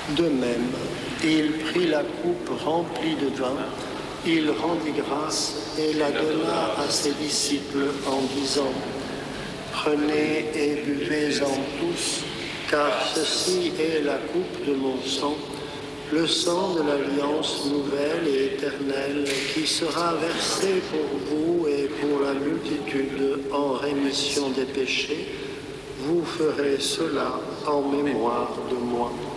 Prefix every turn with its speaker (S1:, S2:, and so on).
S1: De même, il prit la coupe remplie de vin, il rendit grâce et la donna à ses disciples en disant : Prenez et buvez-en tous, car ceci est la coupe de mon sang, le sang de l'alliance nouvelle et éternelle qui sera versé pour vous et pour la multitude en rémission des péchés. Vous ferez cela en mémoire de moi.